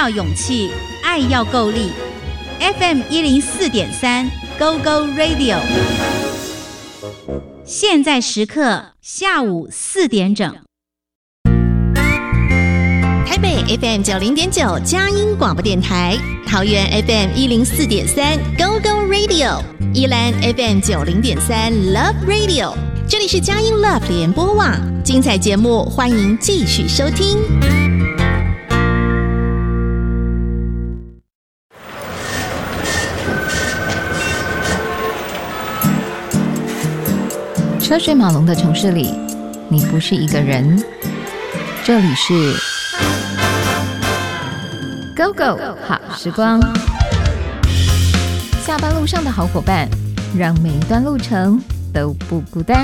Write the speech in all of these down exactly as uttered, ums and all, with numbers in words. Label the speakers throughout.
Speaker 1: 要勇气，爱要够力。F M 一零四点三 Go Go Radio， 现在时刻下午四点整。
Speaker 2: 台北 F M 九零点九佳音广播电台，桃园 F M 一零四点三 Go Go Radio， 宜兰 F M 九零点三 Love Radio， 这里是佳音 Love 联播网，精彩节目欢迎继续收听。
Speaker 3: 车水马龙的城市里，你不是一个人。这里是 Go Go 好时光，下班路上的好伙伴，让每一段路程都不孤单。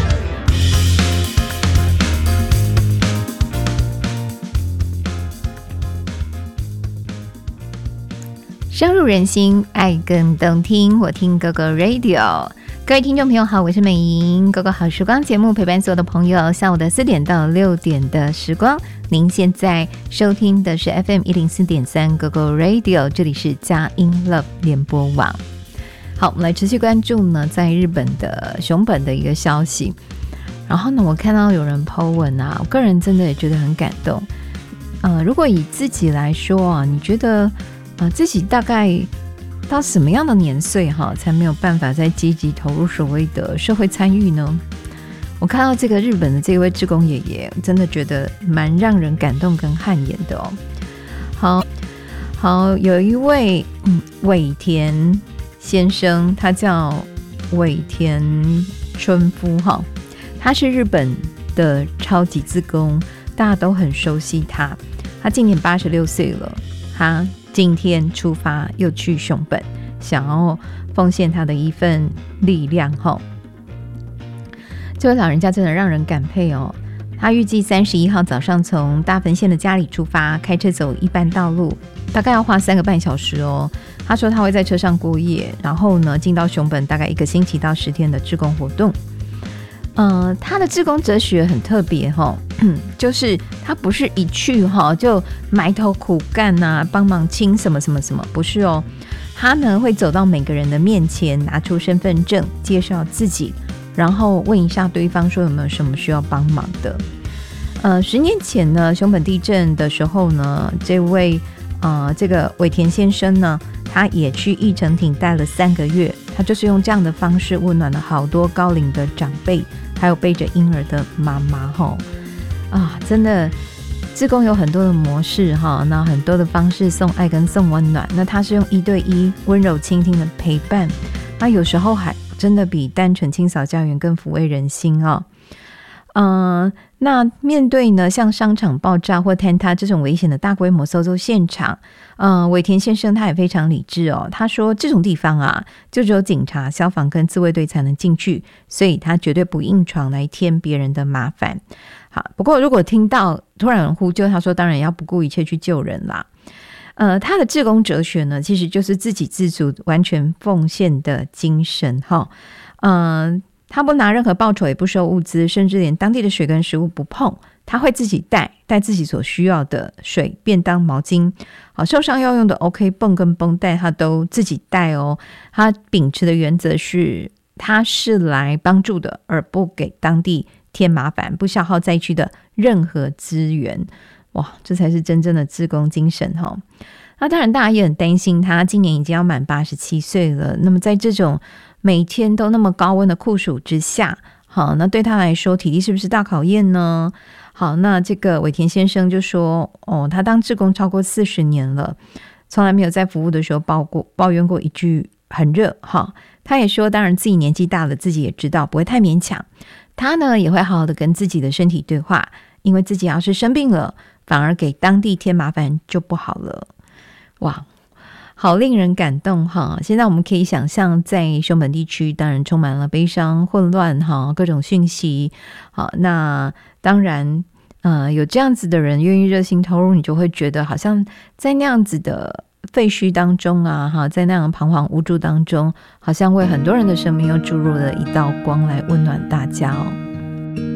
Speaker 3: 深入人心，爱更动听。我听 Go Go Radio。各位听众朋友好，我是美莹。Go Go好时光节目陪伴所有的朋友，下午的四点到六点的时光。您现在收听的是 F M 一零四点三 Go Go Radio， 这里是佳音 Love 联播网。好，我们来持续关注呢，在日本的熊本的一个消息。然后呢，我看到有人 po 文啊，我个人真的也觉得很感动。呃，如果以自己来说啊，你觉得呃自己大概到什么样的年岁哈，才没有办法再积极投入所谓的社会参与呢？我看到这个日本的这位志工爷爷，真的觉得蛮让人感动跟汗颜的哦。好，好，有一位嗯尾田先生，他叫尾田春夫哈，他是日本的超级志工，大家都很熟悉他。他今年八十六岁了，他今天出发又去熊本，想要奉献他的一份力量吼。这位老人家真的让人感佩哦。他预计三十一号早上从大分县的家里出发，开车走一般道路，大概要花三个半小时哦。他说他会在车上过夜，然后呢进到熊本大概一个星期到十天的志工活动。呃，他的志工哲学很特别哈，就是他不是一去哈就埋头苦干啊，帮忙清什么什么什么，不是哦。他呢会走到每个人的面前，拿出身份证，介绍自己，然后问一下对方说有没有什么需要帮忙的。呃，十年前呢，熊本地震的时候呢，这位呃这个尾田先生呢，他也去义成町待了三个月，他就是用这样的方式温暖了好多高龄的长辈。还有背着婴儿的妈妈吼啊，真的，志工有很多的模式哈，那很多的方式送爱跟送温暖。那他是用一对一温柔倾听的陪伴，那有时候还真的比单纯清扫家园更抚慰人心哦。嗯、呃，那面对呢像商场爆炸或坍塌这种危险的大规模搜救现场，嗯、呃，尾田先生他也非常理智哦。他说这种地方啊，就只有警察、消防跟自卫队才能进去，所以他绝对不硬闯来添别人的麻烦。好，不过如果听到突然有人呼救，他说当然要不顾一切去救人啦。呃，他的志工哲学呢，其实就是自给自足、完全奉献的精神哈。嗯、呃。他不拿任何报酬，也不收物资，甚至连当地的水跟食物不碰，他会自己带带自己所需要的水、便当、毛巾，好，受伤要用的 OK 泵跟绷带他都自己带哦。他秉持的原则是，他是来帮助的，而不给当地添麻烦，不消耗灾区的任何资源。哇，这才是真正的志工精神哈。那当然，大家也很担心他今年已经要满八十七岁了。那么在这种每天都那么高温的酷暑之下，好，那对他来说体力是不是大考验呢？好，那这个尾田先生就说，哦，他当志工超过四十年了，从来没有在服务的时候抱过抱怨过一句很热哈。他也说，当然自己年纪大了，自己也知道不会太勉强。他呢也会好好的跟自己的身体对话，因为自己要是生病了，反而给当地添麻烦就不好了。哇，好令人感动哈！现在我们可以想象，在熊本地区当然充满了悲伤、混乱哈，各种讯息。好，那当然，呃，有这样子的人愿意热心投入，你就会觉得好像在那样子的废墟当中啊，哈，在那样彷徨无助当中，好像为很多人的生命又注入了一道光来温暖大家哦。